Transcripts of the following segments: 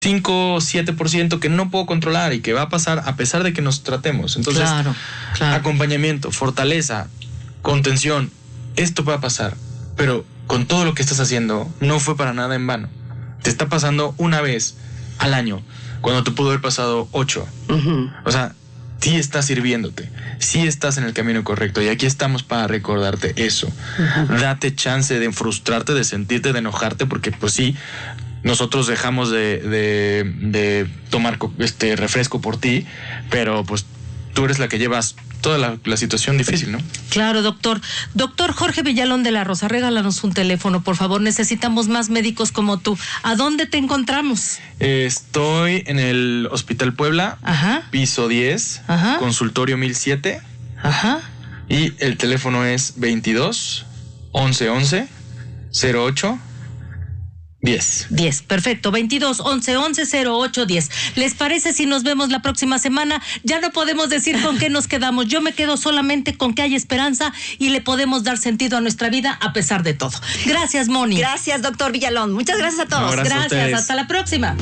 5 o 7% que no puedo controlar y que va a pasar a pesar de que nos tratemos. Entonces, claro. acompañamiento, fortaleza, contención, esto va a pasar, pero con todo lo que estás haciendo no fue para nada en vano. Te está pasando una vez al año, cuando te pudo haber pasado 8. O sea, sí estás sirviéndote, sí estás en el camino correcto y aquí estamos para recordarte eso. Date chance de frustrarte, de sentirte, de enojarte, porque pues sí, nosotros dejamos de tomar refresco por ti, pero pues tú eres la que llevas toda la situación difícil, ¿no? Claro, doctor. Doctor Jorge Villalón de la Rosa, regálanos un teléfono, por favor. Necesitamos más médicos como tú. ¿A dónde te encontramos? Estoy en el Hospital Puebla, piso 10, consultorio 1007. Y el teléfono es 22 11 11 08 10. 10, perfecto. 22 11 11 08 10. ¿Les parece si nos vemos la próxima semana? Ya no podemos decir con qué nos quedamos. Yo me quedo solamente con que hay esperanza y le podemos dar sentido a nuestra vida a pesar de todo. Gracias, Moni. Gracias, doctor Villalón. Muchas gracias a todos. No, gracias. Hasta la próxima.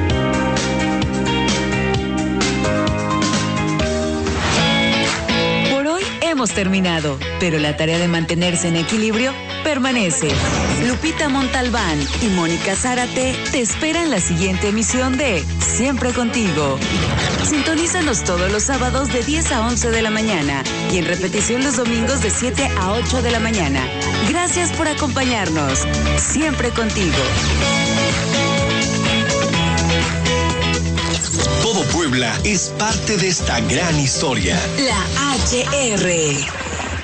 Hemos terminado, pero la tarea de mantenerse en equilibrio permanece. Lupita Montalbán y Mónica Zárate te esperan en la siguiente emisión de Siempre Contigo. Sintonízanos todos los sábados de 10 a 11 de la mañana y en repetición los domingos de 7 a 8 de la mañana. Gracias por acompañarnos. Siempre Contigo. Todo Puebla es parte de esta gran historia. La HR.